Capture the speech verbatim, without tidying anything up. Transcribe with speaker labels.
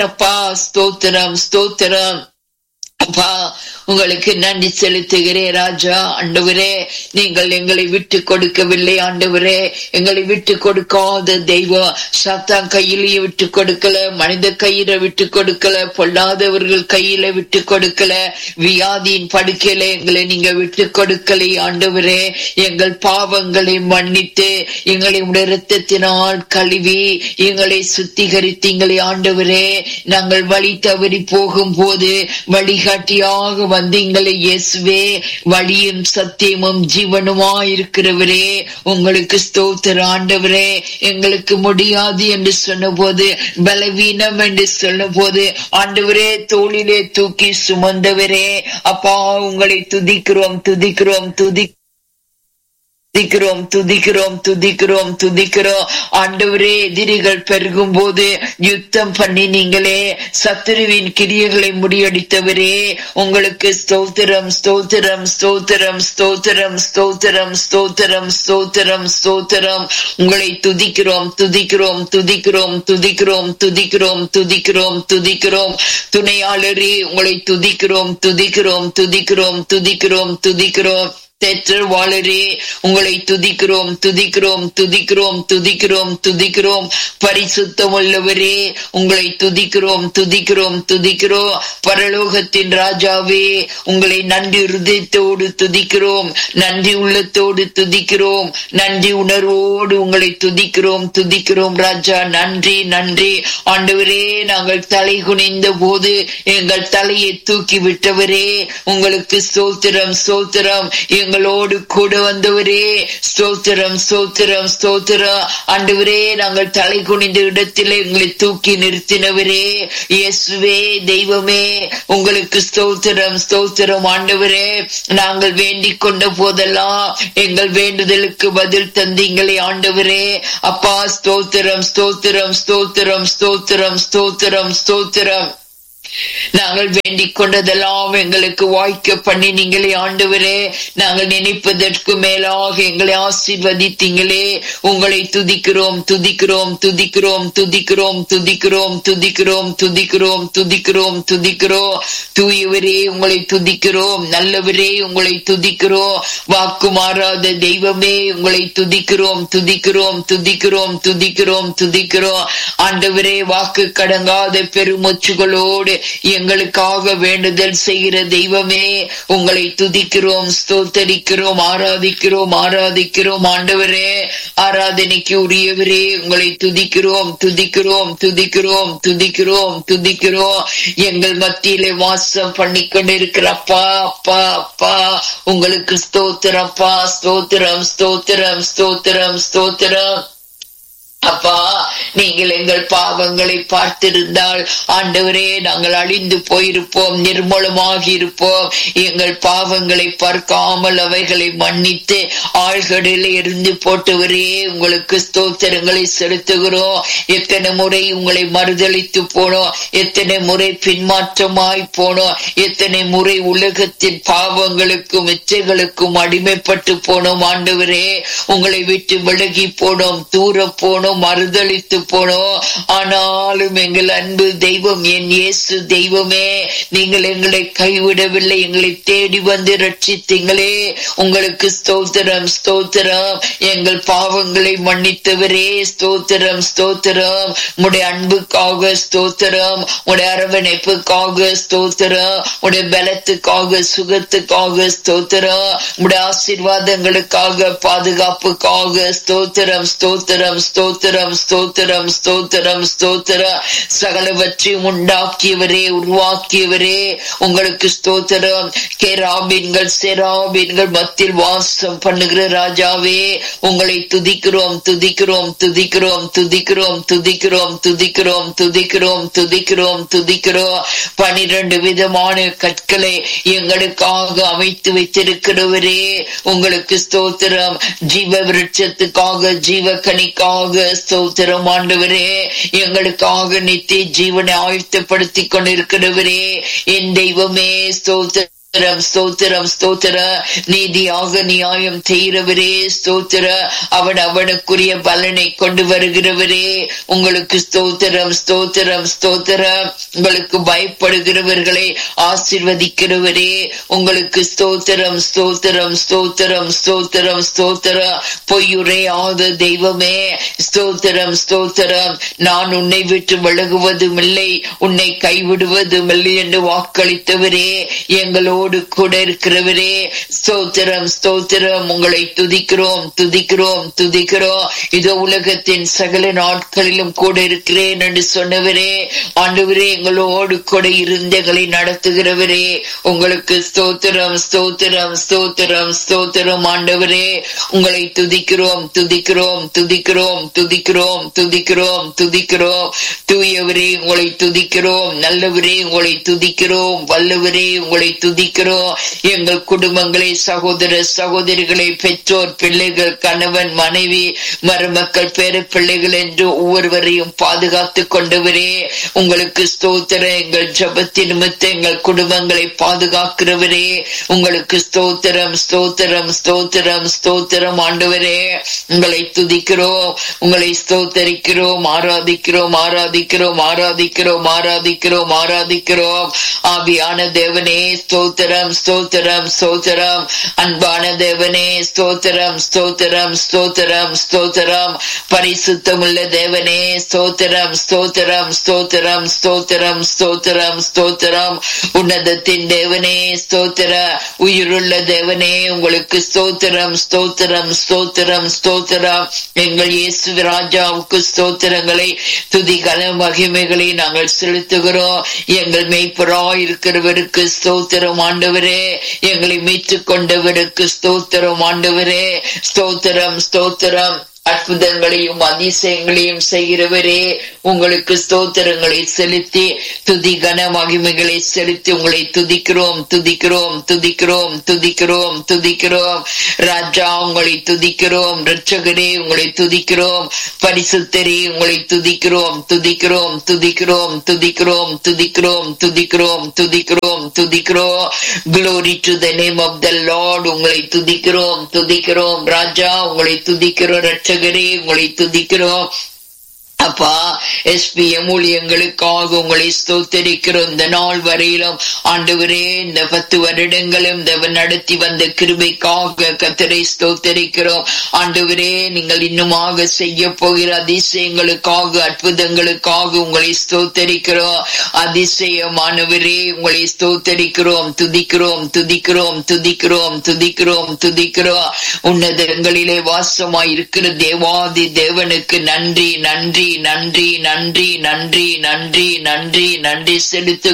Speaker 1: அப்பா ஸ்தோத்திரம் ஸ்தோத்திரம். அப்பா உங்களுக்கு நன்றி செலுத்துகிறேன் ராஜா. ஆண்டவரே, நீங்கள் எங்களை விட்டு கொடுக்கவில்லை. ஆண்டவரே, எங்களை விட்டு கொடுக்காத தெய்வம். சாத்தான் கையிலேயே விட்டு கொடுக்கல, மனித கையில விட்டு கொடுக்கல, பொல்லாதவர்கள் கையில விட்டு கொடுக்கல, வியாதியின் படுக்கையில எங்களை நீங்க விட்டு கொடுக்கலை. ஆண்டவரே, எங்கள் பாவங்களை மன்னித்து எங்களை உடைய இரத்தத்தினால் கழுவி எங்களை சுத்திகரித்தீங்களே. ஆண்டவரே, நாங்கள் வழி தவறி போகும் போது வழிகாட்டியாக வந்தீங்களே இயேசுவே. வழியும் சத்தியமும் ஜீவனுமா இருக்கிறவரே, உங்களுக்கு ஸ்தோத்திரம். ஆண்டவரே, எங்களுக்கு முடியாது என்று சொன்ன போது, பலவீனம் என்று சொன்ன போது, ஆண்டவரே தோளிலே தூக்கி சுமந்தவரே, அப்பா உங்களை துதிக்கிறோம் துதிக்கிறோம் துதி துதிக்கிறோம் துதிக்கிறோம் துதிக்கிறோம் துதிக்கிறோம். ஆண்டவரே, எதிரிகள் பெருகும் போது யுத்தம் பண்ணி நீங்களே சத்துருவின் கிரியைகளை முறியடித்தவரே, உங்களுக்கு ஸ்தோத்திரம் ஸ்தோத்திரம் ஸ்தோத்திரம் ஸ்தோத்திரம் ஸ்தோத்திரம் ஸ்தோத்திரம் ஸ்தோத்திரம் ஸ்தோத்திரம். உங்களை துதிக்கிறோம் துதிக்கிறோம் துதிக்கிறோம் துதிக்கிறோம் துதிக்கிறோம் துதிக்கிறோம் துதிக்கிறோம். துணையாளரே, உங்களை துதிக்கிறோம் துதிக்கிறோம் துதிக்கிறோம் துதிக்கிறோம் துதிக்கிறோம். தேற்றவாளரே, உங்களை துதிக்கிறோம் துதிக்கிறோம் துதிக்கிறோம் துதிக்கிறோம் துதிக்கிறோம். பரிசுத்தம் உள்ளவரே, உங்களை துதிக்கிறோம் துதிக்கிறோம் துதிக்கிறோம். பரலோகத்தின் ராஜாவே, உங்களை நன்றி ஹிருதயத்தோடு துதிக்கிறோம், நன்றி உள்ளத்தோடு துதிக்கிறோம், நன்றி உணர்வோடு உங்களை துதிக்கிறோம் துதிக்கிறோம். ராஜா, நன்றி நன்றி. ஆண்டவரே, நாங்கள் தலை குனிந்த போது எங்கள் தலையை தூக்கி விட்டவரே, உங்களுக்கு ஸ்தோத்திரம் ஸ்தோத்திரம். எங்களோடு கூட வந்தவரே, ஸ்தோத்திரம் ஸ்தோத்திரம் ஸ்தோத்திரம். ஆண்டவரே, நாங்கள் தலை குனிந்த இடத்திலே எங்களை தூக்கி நிறுத்தினவரே, இயேசுவே தெய்வமே, உங்களுக்கு ஸ்தோத்திரம் ஸ்தோத்திரம். ஆண்டவரே, நாங்கள் வேண்டிக் கொண்ட போதெல்லாம் எங்கள் வேண்டுதலுக்கு பதில் தந்தீங்களே. ஆண்டவரே, அப்பா ஸ்தோத்திரம் ஸ்தோத்திரம் ஸ்தோத்திரம் ஸ்தோத்திரம் ஸ்தோத்திரம் ஸ்தோத்திரம். நாங்கள் வேண்டிக் கொண்டதெல்லாம் எங்களுக்கு வாய்க்க பண்ணி நீங்களே. ஆண்டவரே, நாங்கள் நினைப்பதற்கு மேலாக எங்களை ஆசீர்வதித்தீங்களே. உங்களை துதிக்கிறோம் துதிக்கிறோம் துதிக்கிறோம் துதிக்கிறோம் துதிக்கிறோம் துதிக்கிறோம் துதிக்கிறோம் துதிக்கிறோம் துதிக்கிறோம். தூயவரே, உங்களை துதிக்கிறோம். நல்லவரே, உங்களை துதிக்கிறோம். வாக்கு மாறாத தெய்வமே, உங்களை துதிக்கிறோம் துதிக்கிறோம் துதிக்கிறோம் துதிக்கிறோம் துதிக்கிறோம். ஆண்டவரே, வாக்கு கடங்காத பெருமூச்சுகளோடு எங்களுக்காக வேண்டுதல் செய்கிற தெய்வமே, உங்களை துதிக்கிறோம் ஸ்தோத்தரிக்கிறோம் ஆராதிக்கிறோம் ஆராதிக்கிறோம். ஆண்டவரே, ஆராதனைக்கு உரியவரே, உங்களை துதிக்கிறோம் துதிக்கிறோம் துதிக்கிறோம் துதிக்கிறோம் துதிக்கிறோம். எங்கள் மத்தியிலே வாசம் பண்ணி கொண்டிருக்கிற அப்பா அப்பா அப்பா, உங்களுக்கு ஸ்தோத்திரப்பா ஸ்தோத்திரம் ஸ்தோத்திரம் ஸ்தோத்திரம் ஸ்தோத்திரம். அப்பா, நீங்கள் எங்கள் பாவங்களை பார்த்திருந்தால் ஆண்டவரே, நாங்கள் அழிந்து போயிருப்போம், நிர்மூலமாகி இருப்போம். எங்கள் பாவங்களை பார்க்காமல் அவைகளை மன்னித்து ஆழ்கடலில் இருந்து போட்டவரே, உங்களுக்கு ஸ்தோத்திரங்களை செலுத்துகிறோம். எத்தனை முறை உங்களை மறுதளித்து போனோம், எத்தனை முறை பின்மாற்றமாய் போனோம், எத்தனை முறை உலகத்தின் பாவங்களுக்கும் இச்சைகளுக்கும் அடிமைப்பட்டு போனோம். ஆண்டவரே, உங்களை விட்டு விலகி போனோம், தூர போனோம், மறுதளித்து போனோம். ஆனாலும் எங்கள் அன்பு தெய்வம், என் இயேசு தெய்வமே, நீங்கள் எங்களை கைவிடவில்லை, எங்களை தேடி வந்து ரட்சித்தீங்களே. உங்களுக்கு ஸ்தோத்திரம் ஸ்தோத்திரம். எங்கள் பாவங்களை மன்னித்தவரே, ஸ்தோத்திரம் ஸ்தோத்திரம். உடைய அன்புக்காக ஸ்தோத்திரம், உடைய அரவணைப்புக்காக ஸ்தோத்திரம், உடைய பலத்துக்காக சுகத்துக்காக ஸ்தோத்திரம், உடைய ஆசீர்வாதங்களுக்காக பாதுகாப்புக்காக ஸ்தோத்திரம் ஸ்தோத்திரம் ஸ்தோத்திரம் ஸ்தோத்திரம் ஸ்தோத்திரம் ஸ்தோத்திரம். சகலவற்றையும் உண்டாக்கியவரே, உருவாக்கியவரே, உங்களுக்கு ஸ்தோத்திரம். கேராபீன்கள் செராபீன்கள் மத்தியில் வாசம் பண்ணுகிற ராஜாவே, உங்களை துதிக்கிறோம் துதிக்கிறோம் துதிக்கிறோம் துதிக்கிறோம் துதிக்கிறோம் துதிக்கிறோம் துதிக்கிறோம் துதிக்கிறோம் துதிக்கிறோம். பனிரெண்டு விதமான கற்களை எங்களுக்காக அமைத்து வைத்திருக்கிறவரே, உங்களுக்கு ஸ்தோத்திரம். ஜீவ விருட்சத்துக்காக, ஜீவக்கனிக்காக ஸ்தோத்திரம். ஆண்டவரே, எங்களுக்காக நித்திய ஜீவனை ஆயத்தப்படுத்திக் கொண்டிருக்கிறவரே, என் தெய்வமே ஸ்தோத்திரம் ஸ்தோத்திரம் ஸ்தோத்திரம் ஸ்தோத்திர நீதியாக நியாயம் செய்கிறவரே ஸ்தோத்திர அவன் அவனுக்குரிய பலனை கொண்டு வருகிறவரே உங்களுக்கு ஸ்தோத்திரம் ஸ்தோத்திரம் ஸ்தோத்திரம் உங்களுக்கு பயப்படுகிறவர்களை ஆசீர்வதிக்கிறவரே உங்களுக்கு ஸ்தோத்திரம் ஸ்தோத்திரம் ஸ்தோத்திரம் ஸ்தோத்திரம் ஸ்தோத்திரம் பொய்யுரையாத தெய்வமே ஸ்தோத்திரம் ஸ்தோத்திரம் நான் உன்னை விட்டு விலகுவதும் இல்லை உன்னை கைவிடுவதும் இல்லை என்று வாக்களித்தவரே எங்களோடு கூட இருக்கிறவரே ஸ்தோத்திரம் ஸ்தோத்திரம் உங்களை துதிக்கிறோம் துதிக்கிறோம் துதிக்கிறோம் இதோ உலகத்தின் சகல நாட்களிலும் கூட இருக்கிறேன் என்று சொன்னவரே ஆண்டவரே எங்களோடு கூட இருந்து எங்களை நடத்துகிறவரே உங்களுக்கு ஸ்தோத்திரம் ஸ்தோத்திரம் ஸ்தோத்திரம் ஸ்தோத்திரம் ஆண்டவரே உங்களை துதிக்கிறோம் துதிக்கிறோம் துதிக்கிறோம் துதிக்கிறோம் துதிக்கிறோம் துதிக்கிறோம் தூயவரே உங்களை துதிக்கிறோம் நல்லவரே உங்களை துதிக்கிறோம் வல்லவரே உங்களை துதிக்கிறோம் எங்கள் குடும்பங்களை சகோதர சகோதரிகளை பெற்றோர் பிள்ளைகள் கணவன் மனைவி மருமக்கள் பேர பிள்ளைகள் என்று ஒவ்வொருவரையும் பாதுகாத்து கொண்டவரே உங்களுக்கு ஸ்தோத்திரம் எங்கள் ஜபத்தின் நிமித்தம் எங்கள் குடும்பங்களை பாதுகாக்கிறவரே உங்களுக்கு ஸ்தோத்திரம் ஸ்தோத்திரம் ஸ்தோத்திரம் ஸ்தோத்திரம் ஆண்டவரே உங்களை துதிக்கிறோம் உங்களை ஸ்தோத்தரிக்கிறோம் ஆராதிக்கிறோம் ஆராதிக்கிறோம் ஆராதிக்கிறோம் ஆராதிக்கிறோம் ஆராதிக்கிறோம் ஆவியான தேவனே ஸ்தோத்திரம் ஸ்தோத்திரம் ஸ்தோத்திரம் அன்பான தேவனே ஸ்தோத்திரம் ஸ்தோத்திரம் ஸ்தோத்திரம் ஸ்தோத்திரம் பரிசுத்தமுள்ள தேவனே ஸ்தோத்திரம் ஸ்தோத்திரம் ஸ்தோத்திரம் ஸ்தோத்திரம் ஸ்தோத்திரம் ஸ்தோத்திரம் உன்னதத்தின் தேவனே ஸ்தோத்திர உயிருள்ள தேவனே உங்களுக்கு ஸ்தோத்திரம் ஸ்தோத்திரம் ஸ்தோத்திரம் ஸ்தோத்திரம் எங்கள் இயேசு ராஜாவுக்கு ஸ்தோத்திரங்களை துதிகன மகிமைகளை நாங்கள் செலுத்துகிறோம் எங்கள் மெய்ப்பராய் இருக்கிறவருக்கு ஸ்தோத்திரம் ஆண்டவரே எங்களை மீட்டுக் கொண்டவருக்கு ஸ்தோத்திரம் ஆண்டவரே ஸ்தோத்திரம் ஸ்தோத்திரம் அற்புதங்களையும் அதிசயங்களையும் செய்கிறவரே உங்களுக்கு ஸ்தோத்திரங்களை செலுத்தி துதி கன மகிமைகளை செலுத்தி உங்களை துதிக்கிறோம் துதிக்கிறோம் துதிக்கிறோம் துதிக்கிறோம் துதிக்கிறோம் ராஜா உங்களை துதிக்கிறோம் இரட்சகரே உங்களை துதிக்கிறோம் பரிசுத்தரே உங்களை துதிக்கிறோம் துதிக்கிறோம் துதிக்கிறோம் துதிக்கிறோம் துதிக்கிறோம் துதிக்கிறோம் துதிக்கிறோம் துதிக்கிறோம் Glory to the name of the Lord உங்களை துதிக்கிறோம் துதிக்கிறோம் ராஜா உங்களை துதிக்கிறோம் இரட்சகரே உங்களை துதிக்கிறோம் அப்பா எஸ்பிஎம் ஊழியங்களுக்காக உங்களை ஸ்தோத்தரிக்கிறோம் இந்த நாள் வரையிலும் ஆண்டவரே இந்த பத்து வருடங்களும் நடத்தி வந்த கிருபைக்காக கர்த்தரை ஸ்தோத்தரிக்கிறோம் ஆண்டவரே நீங்கள் இன்னுமாக செய்ய போகிற அதிசயங்களுக்காக அற்புதங்களுக்காக உங்களை ஸ்தோத்தரிக்கிறோம் அதிசயமானவரே உங்களை ஸ்தோத்தரிக்கிறோம் துதிக்கிறோம் துதிக்கிறோம் துதிக்கிறோம் துதிக்கிறோம் துதிக்கிறோம் உன்னதங்களிலே வாசமாய் இருக்கிற தேவாதி தேவனுக்கு நன்றி நன்றி நன்றி நன்றி நன்றி நன்றி நன்றி நன்றி செலுத்து